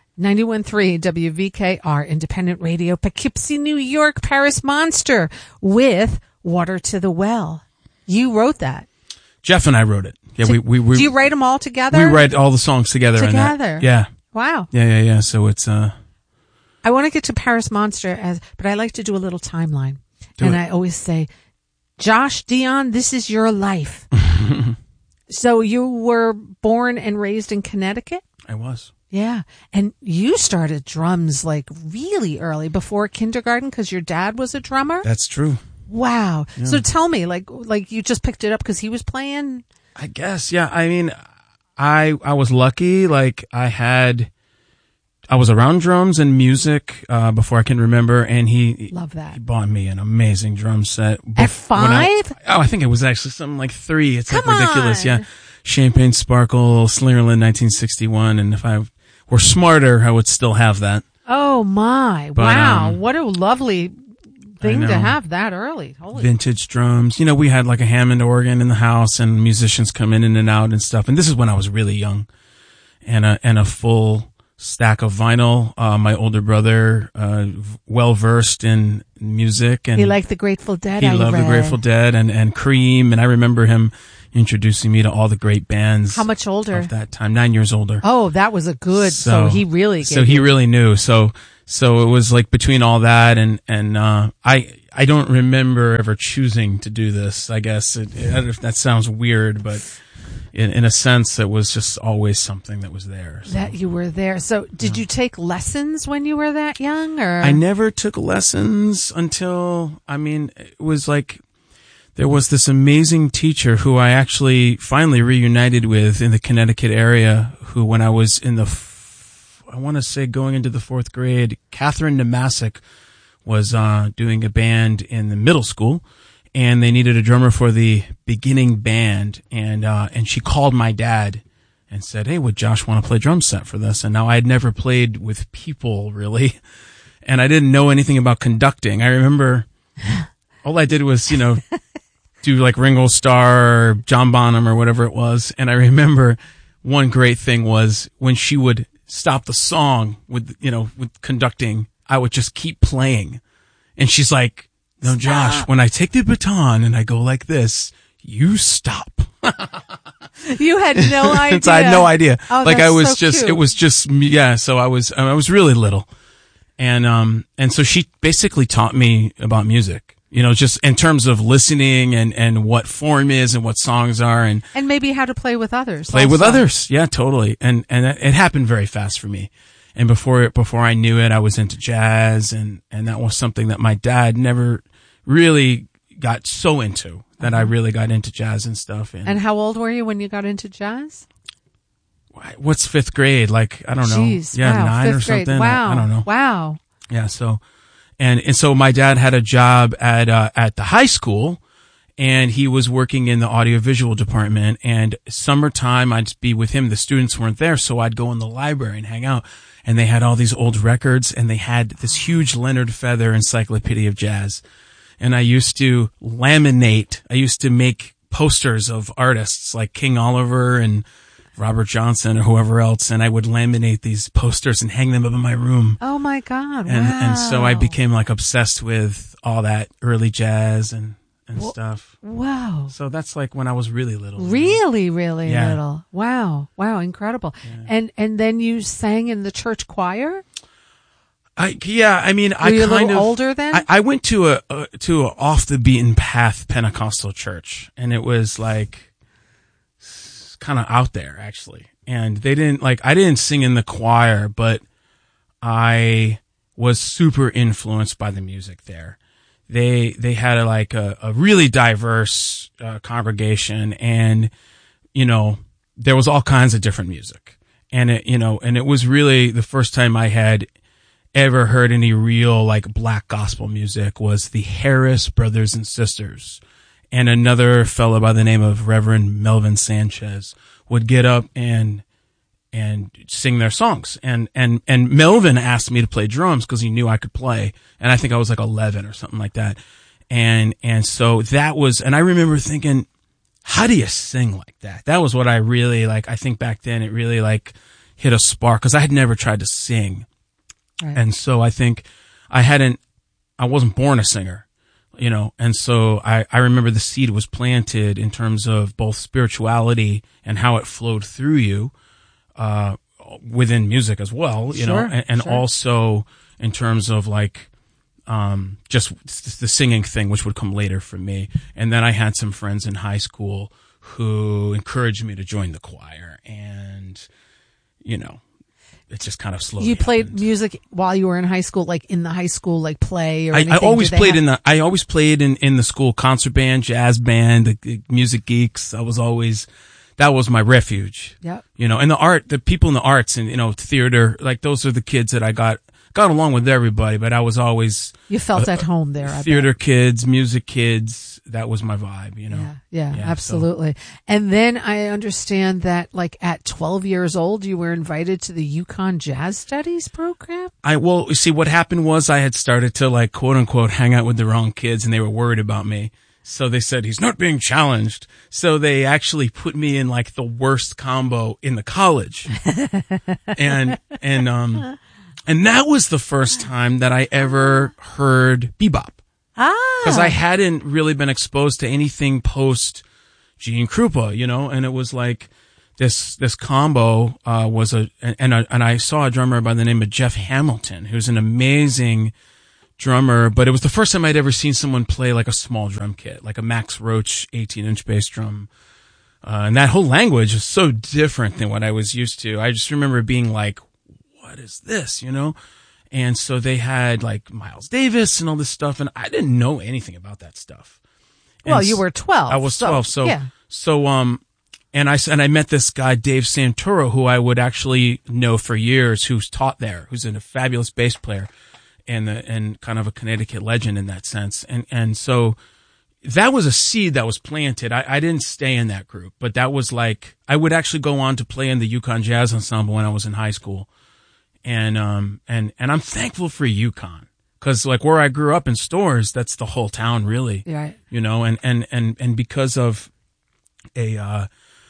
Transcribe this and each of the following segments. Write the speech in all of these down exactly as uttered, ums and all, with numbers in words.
ninety-one point three W V K R, Independent Radio, Poughkeepsie, New York, Paris Monster with Water to the Well. You wrote that. Jeff and I wrote it. Yeah, to, we, we, we do you write them all together? We write all the songs together. Together. In that. Yeah. Wow. Yeah, yeah, yeah. So it's, uh, I want to get to Paris Monster, as, but I like to do a little timeline. Do and it. I always say, Josh Dion, this is your life. So you were born and raised in Connecticut? I was. Yeah. And you started drums like really early, before kindergarten, because your dad was a drummer? That's true. Wow. Yeah. So tell me, like, like you just picked it up because he was playing? I guess, yeah. I mean, I I was lucky. Like, I had, I was around drums and music uh, before I can remember, and he Love that. He bought me an amazing drum set. At five? I, oh, I think it was actually something like three. It's Come like ridiculous. on. Yeah, Champagne Sparkle, Slingerland, nineteen sixty-one, and if I were smarter, I would still have that. Oh my! But, wow, um, what a lovely thing I to know. have that early. Holy Vintage drums. You know, we had like a Hammond organ in the house, and musicians come in and out and stuff. And this is when I was really young, and a and a full stack of vinyl. Uh, my older brother, uh, well versed in music, and He liked the Grateful Dead. he I loved read. the Grateful Dead and and Cream. And I remember him introducing me to all the great bands. How much older? Of that time? Nine years older. Oh, that was a good. So, he really. Gave So he you- really knew. So so it was like between all that and and uh, I I don't remember ever choosing to do this. I guess it, I don't know if that sounds weird, but in in a sense, it was just always something that was there. So. that you were there. So did you take lessons when you were that young, or I never took lessons until, I mean, it was like, there was this amazing teacher who I actually finally reunited with in the Connecticut area, who when I was in the, f- I want to say going into the fourth grade, Catherine Nemasic was uh, doing a band in the middle school, and they needed a drummer for the beginning band, and uh, and she called my dad and said, "Hey, would Josh want to play drum set for this?" And now I had never played with people really, and I didn't know anything about conducting. I remember all I did was, you know, do like Ringo Starr, or John Bonham, or whatever it was. And I remember one great thing was when she would stop the song with, you know, with conducting, I would just keep playing. And she's like, "No, Josh, Stop. when I take the baton and I go like this, you stop." you had no idea? So I had no idea. Oh, like that's I was so just, cute. it was just, yeah. So I was, I was really little. And, um, and so she basically taught me about music, you know, just in terms of listening and, and what form is and what songs are and and maybe how to play with others. play with also. others. Yeah, totally. And, and it happened very fast for me. And before it, before I knew it, I was into jazz, and, and that was something that my dad never really got so into, that I really got into jazz and stuff. And, And how old were you when you got into jazz? what's fifth grade? Like, I don't know. Jeez, yeah, wow, nine fifth or something. grade. Wow, I, I don't know. Wow. Yeah. So, and, and so my dad had a job at, uh, at the high school, and he was working in the audiovisual department, and summertime I'd be with him. The students weren't there. So I'd go in the library and hang out, and they had all these old records, and they had this huge Leonard Feather Encyclopedia of Jazz. And I used to laminate, I used to make posters of artists like King Oliver and Robert Johnson or whoever else, and I would laminate these posters and hang them up in my room. Oh my God! And wow. and so I became like obsessed with all that early jazz and, and Well, stuff. Wow. So that's like when I was really little. you know? Really, really Yeah. little. Wow. Wow. Incredible. Yeah. And and then you sang in the church choir? I yeah, I mean, Were I you a kind little of older then? I, I went to a, a to a off the beaten path Pentecostal church, and it was like kind of out there actually. And they didn't like I didn't sing in the choir, but I was super influenced by the music there. They they had a, like a, a really diverse uh, congregation, and you know there was all kinds of different music, and it you know and it was really the first time I had ever heard any real like black gospel music was the Harris Brothers and Sisters, and another fellow by the name of Reverend Melvin Sanchez would get up and and sing their songs. And and and Melvin asked me to play drums because he knew I could play, and I think I was like eleven or something like that. And and so that was, and I remember thinking, how do you sing like that? That was what I really like. I think back then it really like hit a spark because I had never tried to sing. Right. And so I think I hadn't, I wasn't born a singer, you know, and so I, I remember the seed was planted in terms of both spirituality and how it flowed through you, uh, within music as well, you Sure, know, and, and sure. also in terms of like, um, just the singing thing, which would come later for me. And then I had some friends in high school who encouraged me to join the choir, and, you know, it just kind of slowly You played happened. music while you were in high school, like in the high school, like play or I, anything? I always Did they played have- in the, I always played in, in the school concert band, jazz band, the, the music geeks. I was always, that was my refuge. Yep. You know, and the art, the people in the arts and, you know, theater, like those are the kids that I got, got along with everybody, but I was always You felt uh, at home there. I theater bet. kids, music kids. That was my vibe, you know. Yeah, yeah, Yeah, so- absolutely. And then I understand that, like at twelve years old, you were invited to the Yukon Jazz Studies program. I, well, you see, what happened was I had started to like, quote unquote, hang out with the wrong kids, and they were worried about me. So they said, he's not being challenged. So they actually put me in like the worst combo in the college. and, and, um, and that was the first time that I ever heard bebop. Ah, Cause I hadn't really been exposed to anything post Gene Krupa, you know, and it was like this, this combo, uh, was a, and, a, and I saw a drummer by the name of Jeff Hamilton, who's an amazing drummer, but it was the first time I'd ever seen someone play like a small drum kit, like a Max Roach eighteen inch bass drum. Uh, and that whole language is so different than what I was used to. I just remember being like, what is this, you know? And so they had like Miles Davis and all this stuff, and I didn't know anything about that stuff. And well, you were twelve. I was so, twelve, so yeah. so um, and I and I met this guy Dave Santoro, who I would actually know for years, who's taught there, who's a fabulous bass player, and the, and kind of a Connecticut legend in that sense, and and so that was a seed that was planted. I, I didn't stay in that group, but that was like I would actually go on to play in the Yukon Jazz Ensemble when I was in high school. And, um, and, and I'm thankful for Yukon, cause like where I grew up in Stores, that's the whole town really, Right. you know, and, and, and, and because of a, uh,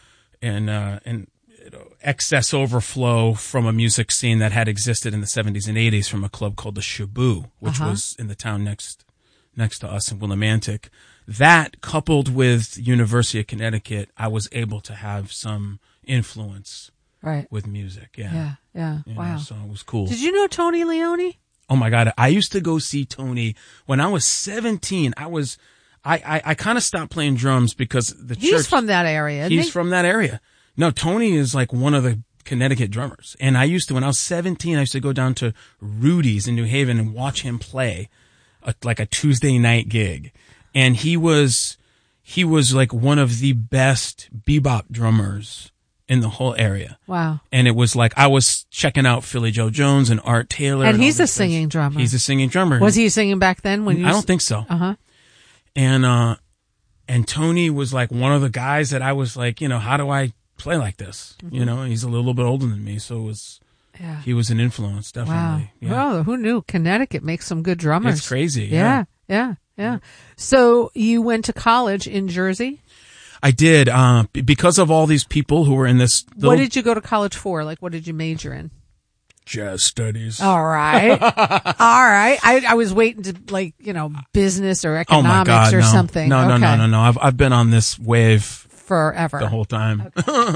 and, uh, and, you know, excess overflow from a music scene that had existed in the seventies and eighties from a club called the Shaboo, which Uh-huh. was in the town next, next to us in Willimantic. That coupled with University of Connecticut, I was able to have some influence Right. with music. Yeah. Yeah. Yeah. You know, Wow. so it was cool. Did you know Tony Leone? Oh my God. I used to go see Tony when I was seventeen. I was, I, I, I kind of stopped playing drums because the He's church, from that area. Isn't he's he? from that area. No, Tony is like one of the Connecticut drummers. And I used to, when I was seventeen, I used to go down to Rudy's in New Haven and watch him play a, like a Tuesday night gig. And he was, he was like one of the best bebop drummers in the whole area. Wow. And it was like I was checking out Philly Joe Jones and Art Taylor. And all he's a these guys. singing drummer. He's a singing drummer. Was he singing back then when you? I don't think so. Uh huh. And, uh, and Tony was like one of the guys that I was like, you know, how do I play like this? Mm-hmm. You know, he's a little bit older than me. So it was, Yeah. he was an influence, Wow. definitely. Yeah. Well, who knew Connecticut makes some good drummers? It's crazy. Yeah. Yeah. Yeah. So you went to college in Jersey. I did, uh, b- because of all these people who were in this little What did you go to college for? Like, what did you major in? jazz studies. All right. All right. I, I was waiting to, like, you know, business or Oh my economics God, or no. something. No, no, Okay. no, no, no. I've, I've been on this wave Forever. the whole time.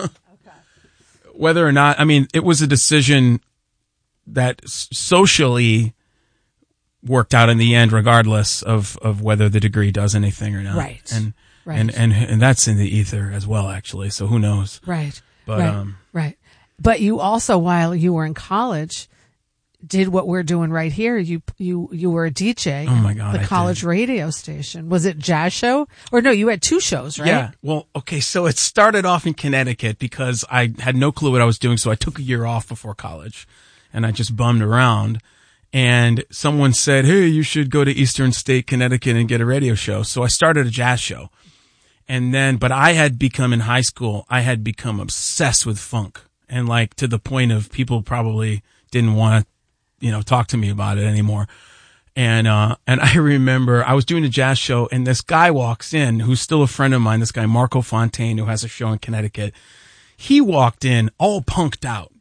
Whether or not, I mean, it was a decision that s- socially worked out in the end, regardless of, of whether the degree does anything or not. Right. And, Right. and, and, and that's in the ether as well, actually. So who knows? Right. But, right. um, right. But you also, while you were in college, did what we're doing right here. You, you, you were a D J. Oh my God, The I college did. radio station. Was it Jazz Show? Or no, you had two shows, right? Yeah. Well, okay. So it started off in Connecticut because I had no clue what I was doing. So I took a year off before college and I just bummed around. And someone said, hey, you should go to Eastern State, Connecticut and get a radio show. So I started a jazz show. And then, but I had become in high school, I had become obsessed with funk. And like to the point of people probably didn't want to, you know, talk to me about it anymore. And, uh, and I remember I was doing a jazz show and this guy walks in who's still a friend of mine, this guy Marco Fontaine, who has a show in Connecticut. He walked in all punked out,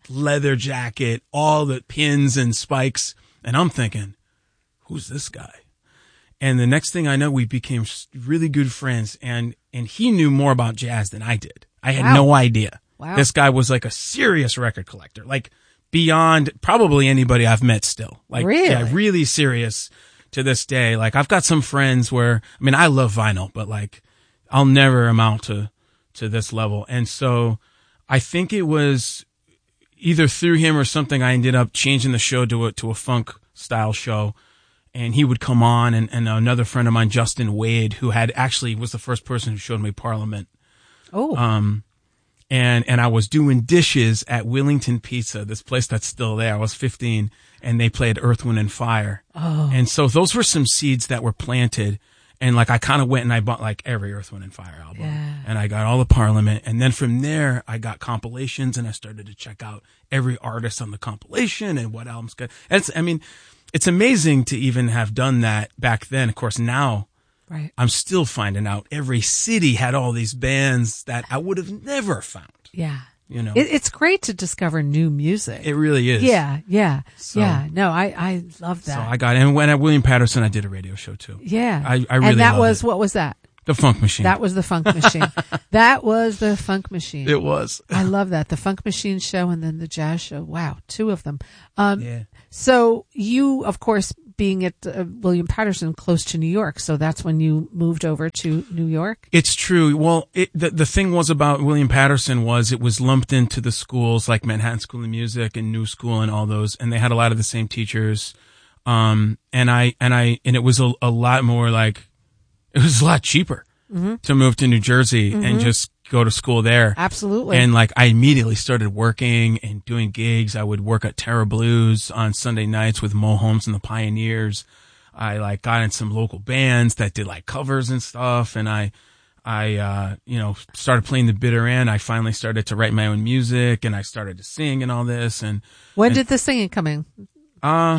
leather jacket, all the pins and spikes. And I'm thinking, who's this guy? And the next thing I know, we became really good friends, and, and he knew more about jazz than I did. I had Wow. no idea. Wow. This guy was like a serious record collector, like beyond probably anybody I've met still. Like, Really? yeah, really serious to this day. Like, I've got some friends where, I mean, I love vinyl, but like, I'll never amount to, to this level. And so I think it was either through him or something, I ended up changing the show to a, to a funk style show. And he would come on, and, and another friend of mine, Justin Wade, who had actually was the first person who showed me Parliament. Oh. Um, and, and I was doing dishes at Willington Pizza, this place that's still there. I was fifteen, and they played Earth, Wind and Fire. Oh. And so those were some seeds that were planted. And like, I kind of went and I bought like every Earth, Wind and Fire album. Yeah. And I got all the Parliament. And then from there, I got compilations, and I started to check out every artist on the compilation and what albums got. It's, I mean, it's amazing to even have done that back then. Of course, now Right. I'm still finding out every city had all these bands that I would have never found. Yeah. You know, It, it's great to discover new music. it really is. Yeah. Yeah. So- yeah. No, I, I love that. So I got, and when at William Patterson, I did a radio show too. yeah. I- I really And that love was, it. what was that? The Funk Machine. That was the Funk Machine. That was the Funk Machine. it was. I love that. The Funk Machine show and then the jazz show. Wow. Two of them. Um, Yeah. So you, of course, being at uh, William Patterson, close to New York. So that's when you moved over to New York. It's true. Well, it, the the thing was about William Patterson was it was lumped into the schools like Manhattan School of Music and New School and all those, and they had a lot of the same teachers. Um, and I and I and it was a, a lot more like it was a lot cheaper Mm-hmm. to move to New Jersey and just go to school there. Absolutely. And like I immediately started working and doing gigs. I would work at Terra Blues on Sunday nights with Mo Holmes and the Pioneers. I like got in some local bands that did like covers and stuff. And I, I, uh, you know, started playing the bitter end. I finally started to write my own music, and I started to sing and all this. And, when and- did the singing come in? uh,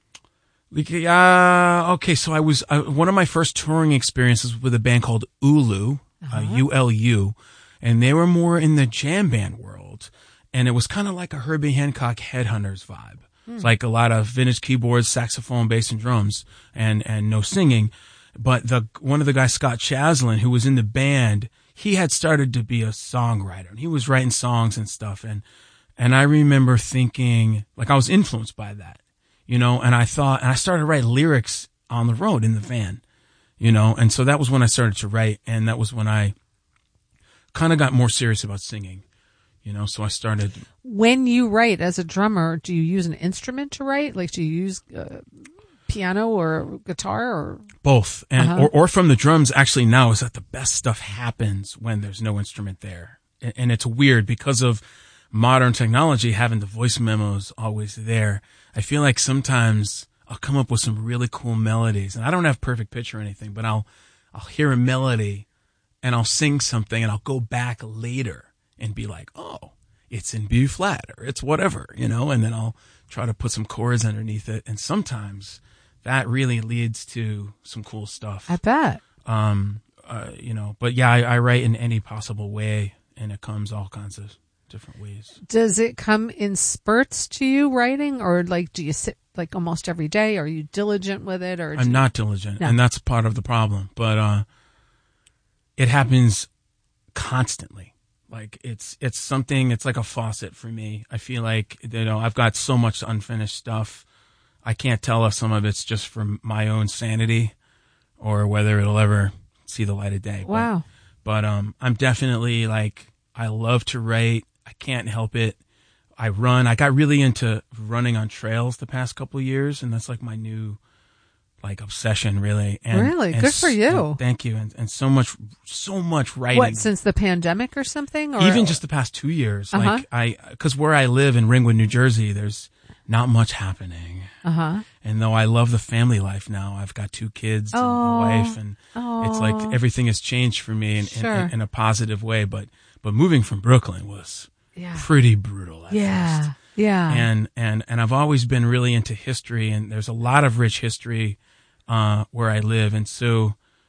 like, uh, okay. So I was, uh, one of my first touring experiences with a band called Ulu, uh, U L U, and they were more in the jam band world. And it was kind of like a Herbie Hancock Headhunters vibe. It's like a lot of vintage keyboards, saxophone, bass, and drums, and, and no singing. But the, one of the guys, Scott Chaslin, who was in the band, he had started to be a songwriter, and he was writing songs and stuff. And, and I remember thinking, like, I was influenced by that, you know, and I thought, and I started to write lyrics on the road in the van, you know, and so that was when I started to write, and that was when I kind of got more serious about singing, you know, so I started. When you write as a drummer, do you use an instrument to write? Like, do you use uh, piano or guitar or? Both. And, Uh-huh. or, or from the drums actually now is that the best stuff happens when there's no instrument there. And, and it's weird because of modern technology, having the voice memos always there. I feel like sometimes I'll come up with some really cool melodies, and I don't have perfect pitch or anything, but I'll, I'll hear a melody and I'll sing something, and I'll go back later and be like, oh, it's in B flat or it's whatever, you know, and then I'll try to put some chords underneath it. And sometimes that really leads to some cool stuff. I bet. Um, uh, you know, but yeah, I, I write in any possible way, and it comes all kinds of different ways. Does it come in spurts to you writing, or like do you sit like almost every day? Are you diligent with it, or do I'm not diligent, No. and that's part of the problem, but, uh, it happens constantly. Like it's, it's something, it's like a faucet for me. I feel like, you know, I've got so much unfinished stuff. I can't tell if some of it's just from my own sanity or whether it'll ever see the light of day. But- Wow. But, um, I'm definitely like, I love to write. I can't help it. I run. I got really into running on trails the past couple of years, and that's like my new, like, obsession, really. And, Really? and Good for s- you. and thank you. And, and so much, so much writing. What, since the pandemic or something? Or Even just the past two years. Uh-huh. Like, I, cause where I live in Ringwood, New Jersey, there's not much happening. uh huh. And though I love the family life now, I've got two kids and Oh. a wife, and it's like everything has changed for me in, Sure. in, in a positive way. But, but moving from Brooklyn was Yeah. pretty brutal at Yeah. first. Yeah. And, and, and I've always been really into history, and there's a lot of rich history, uh, where I live. And so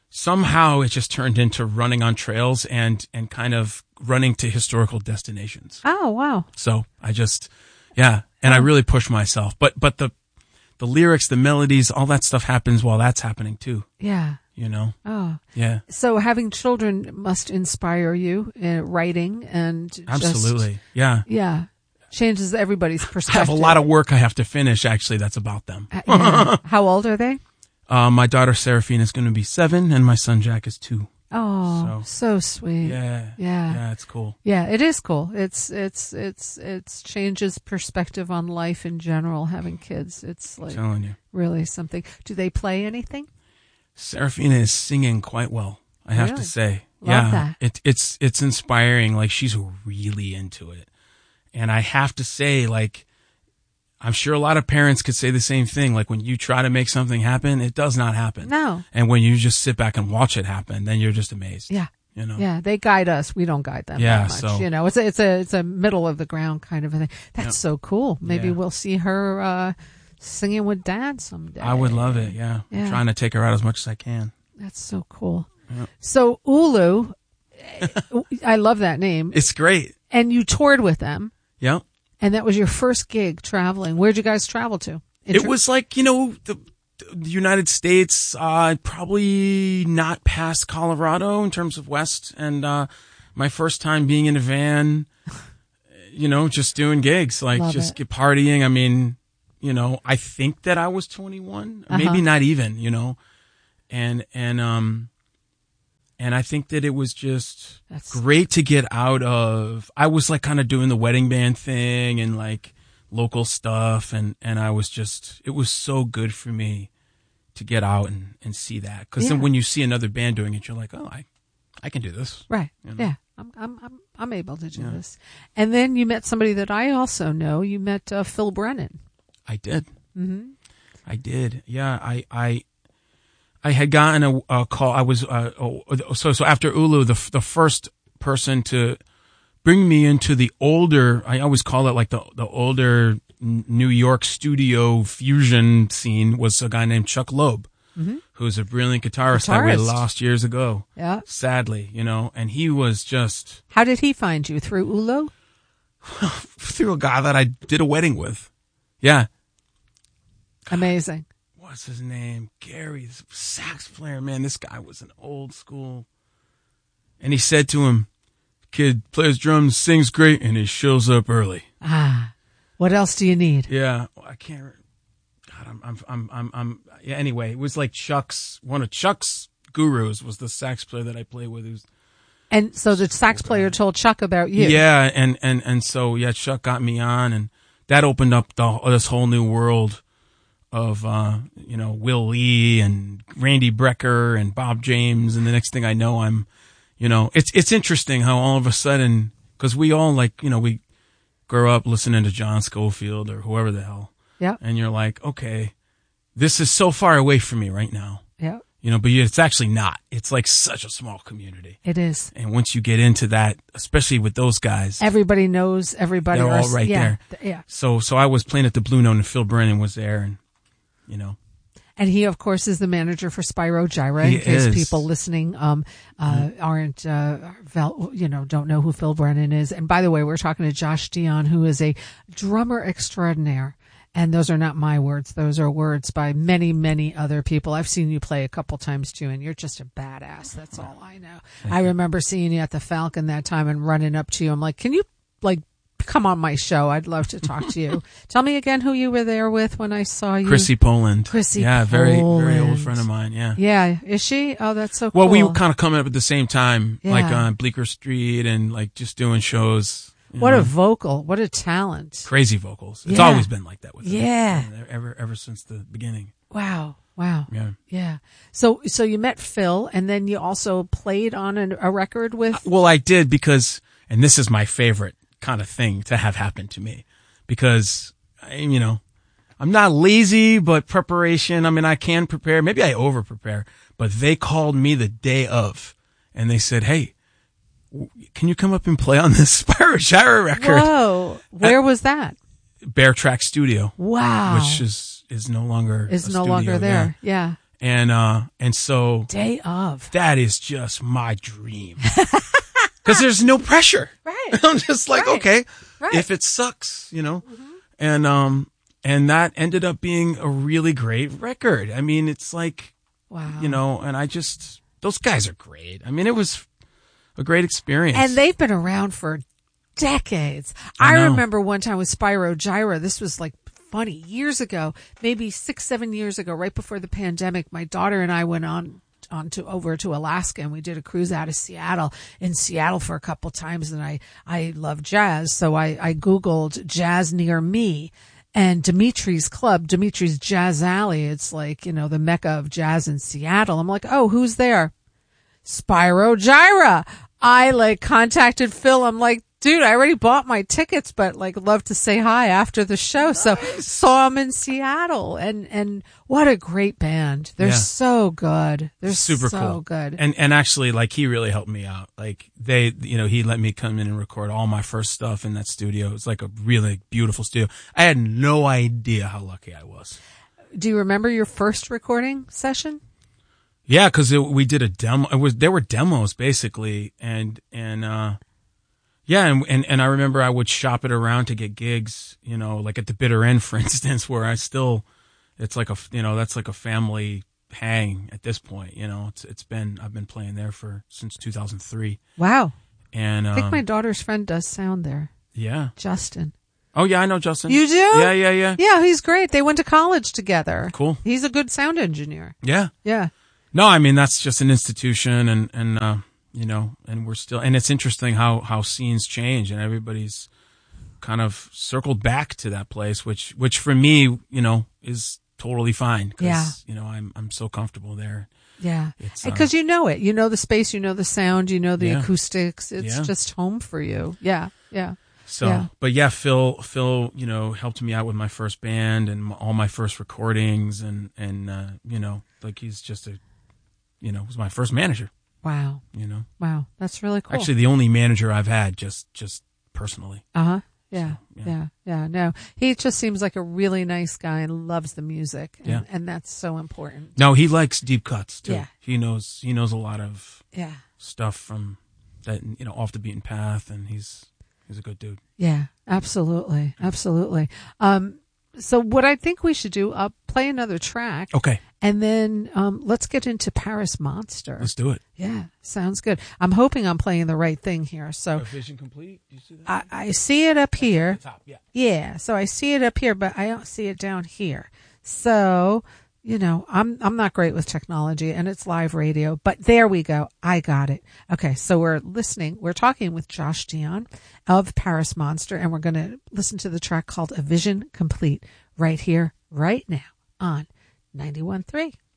somehow it just turned into running on trails and, and kind of running to historical destinations. Oh, wow. So I just, yeah. And I really push myself, but, but the, the lyrics, the melodies, all that stuff happens while that's happening too. Yeah. You know? Oh. Yeah. So having children must inspire you in writing and just, absolutely. Yeah. Yeah. Changes everybody's I perspective. have a lot of work I have to finish actually that's about them. Uh, yeah. How old are they? Uh, my daughter Seraphine is going to be seven and my son Jack is two. Oh, so, so sweet. Yeah. Yeah. Yeah, it's cool. Yeah, it is cool. It's, it's, it's, it's changes perspective on life in general, having kids. It's like I'm telling you. really something. Do they play anything? Seraphina is singing quite well, I have Really? to say. Love yeah. that. It, it's, it's inspiring. Like she's really into it. And I have to say, like, I'm sure a lot of parents could say the same thing. Like when you try to make something happen, it does not happen. No. And when you just sit back and watch it happen, then you're just amazed. Yeah. You know? Yeah, they guide us. We don't guide them Yeah, that much. so- You know, it's a, it's a, it's a middle of the ground kind of a thing. That's Yep. so cool. Maybe Yeah. we'll see her, uh, singing with dad someday. I would love it. Yeah. Yeah. I'm trying to take her out as much as I can. That's so cool. Yep. So Ulu, I love that name. It's great. And you toured with them, Yeah. and that was your first gig traveling. Where'd you guys travel to? It was like, you know, the, the United States, uh, probably not past Colorado in terms of West. And, uh, my first time being in a van, you know, just doing gigs, like Love just it. get partying. I mean, you know, I think that I was twenty-one, Uh-huh. maybe not even, you know, and, and, um, and I think that it was just That's- great to get out of, I was like kind of doing the wedding band thing and like local stuff. And, and I was just, it was so good for me to get out and, and see that. Cause then Yeah. when you see another band doing it, you're like, oh, I, I can do this. right. You know? Yeah. I'm, I'm, I'm, I'm able to do Yeah. this. And then you met somebody that I also know. You met uh, Phil Brennan. I did. Mm-hmm. I did. Yeah. I, I, I had gotten a, a call. I was, uh, oh, so, so after Ulu, the, the first person to bring me into the older, I always call it like the, the older New York studio fusion scene was a guy named Chuck Loeb, Mm-hmm. who's a brilliant guitarist, that we Guitarist. lost years ago. Yeah. Sadly, you know, and he was just How did he find you? Through Ulo? through a guy that I did a wedding with. Yeah. Amazing. What's his name? Gary, this sax player, man. This guy was an old school. And he said to him, kid plays drums, sings great, and he shows up early. Ah. What else do you need? Yeah. Well, I can't. re- God, I'm, I'm, I'm, I'm, I'm, yeah, anyway, it was like Chuck's, one of Chuck's gurus was the sax player that I play with. Who's, And so the sax player told Chuck about you. yeah. And, and, and so, yeah, Chuck got me on and that opened up the, this whole new world of, uh, you know, Will Lee and Randy Brecker and Bob James. And the next thing I know, I'm, you know, it's, it's interesting how all of a sudden, cause we all like, you know, we grow up listening to John Scofield or whoever the hell. Yeah. And you're like, okay, this is so far away from me right now, Yeah. you know, but it's actually not. It's like such a small community. It is. And once you get into that, especially with those guys, Everybody knows everybody. they're or- all right yeah, there. th- Yeah. So, so I was playing at the Blue Note and Phil Brennan was there and, you know, And he, of course, is the manager for Spyro Gyra. He In case is. people listening um, uh, aren't, uh, vel- you know, don't know who Phil Brennan is. And by the way, we're talking to Josh Dion, who is a drummer extraordinaire. And those are not my words; those are words by many, many other people. I've seen you play a couple times too, and you're just a badass. That's all I know. I remember seeing you at the Falcon that time and running up to you. I'm like, "Can you like come on my show? I'd love to talk to you." Tell me again who you were there with when I saw you. Chrissy Poland. Chrissy Yeah, very, very Poland. old friend of mine. Yeah. Yeah, is she? Oh, that's so Well, cool. we were kind of coming up at the same time, like Yeah. on Bleecker Street and like just doing shows. you What know. a vocal! What a talent! Crazy vocals. It's Yeah. always been like that with them. Yeah. Ever, ever since the beginning. Wow, wow. Yeah. Yeah. So, so you met Phil, and then you also played on an, a record with. Well, I did because, and this is my favorite kind of thing to have happen to me because, I, you know, I'm not lazy, but preparation, I mean, I can prepare. Maybe I over prepare, but they called me the day of and they said, hey, w- can you come up and play on this Spyro Gyra record? Whoa! Where was that? Bear Track Studio, Wow. which is, is no longer, is a no studio, longer yeah. there. Yeah. And, uh, and so Day of. that is just my dream. Cause there's no pressure. Right. I'm just like, Right. okay, Right. if it sucks, you know, mm-hmm. and, um, and that ended up being a really great record. I mean, it's like, Wow. you know, and I just, those guys are great. I mean, it was a great experience. And they've been around for decades. I I, know. remember one time with Spyro Gyra. This was like funny years ago, maybe six, seven years ago, right before the pandemic. My daughter and I went on on to over to Alaska, and we did a cruise out of Seattle. In Seattle for a couple times, and I I love jazz, so I I googled jazz near me. And Dimitri's Club, Dimitri's Jazz Alley, it's like, you know, the mecca of jazz in Seattle. I'm like, oh, who's there? Spyro Gyra. I like contacted Phil. I'm like, dude, I already bought my tickets, but like love to say hi after the show. Nice. So saw him in Seattle, and, and what a great band. They're Yeah. so good. They're super so cool. good. And, and actually, like, he really helped me out. Like, they, you know, he let me come in and record all my first stuff in that studio. It's like a really beautiful studio. I had no idea how lucky I was. Do you remember your first recording session? Yeah, because we did a demo. It was there were demos basically, and and uh, yeah, and, and and I remember I would shop it around to get gigs. You know, like at the Bitter End, for instance, where I still, it's like a you know that's like a family hang at this point. You know, it's it's been I've been playing there for since two thousand three. Wow. And um, I think my daughter's friend does sound there. Yeah. Justin. Oh yeah, I know Justin. You do? Yeah, yeah, yeah. Yeah, he's great. They went to college together. Cool. He's a good sound engineer. Yeah. Yeah. No, I mean, that's just an institution, and, and, uh, you know, and we're still, and it's interesting how, how scenes change, and everybody's kind of circled back to that place, which, which for me, you know, is totally fine. Cause, Yeah. you know, I'm, I'm so comfortable there. Yeah. It's, uh, Because you know it. You know the space, you know the sound, you know the Yeah. acoustics. It's Yeah. just home for you. Yeah. Yeah. So, Yeah. but yeah, Phil, Phil, you know, helped me out with my first band and m- all my first recordings, and, and, uh, you know, like he's just a, you know, was my first manager, Wow. you know. Wow. That's really cool. Actually, the only manager I've had, just, just personally. Uh huh. Yeah, So, yeah. yeah, yeah. No, he just seems like a really nice guy and loves the music, and, Yeah. and that's so important. No, he likes deep cuts too. Yeah. He knows, he knows a lot of Yeah, stuff from that, you know, off the beaten path, and he's, he's a good dude. yeah, absolutely, absolutely. Um, so what I think we should do, I'll play another track, Okay. and then um, let's get into Paris Monster. Let's do it. Yeah, sounds good. I'm hoping I'm playing the right thing here. So Vision complete. Do you see that? I, I see it up here. The top, yeah. Yeah, so I see it up here, but I don't see it down here. So, you know, I'm I'm not great with technology, and it's live radio, but there we go. I got it. Okay, so we're listening. We're talking with Josh Dion of Paris Monster, and we're going to listen to the track called A Vision Complete right here, right now on ninety-one point three.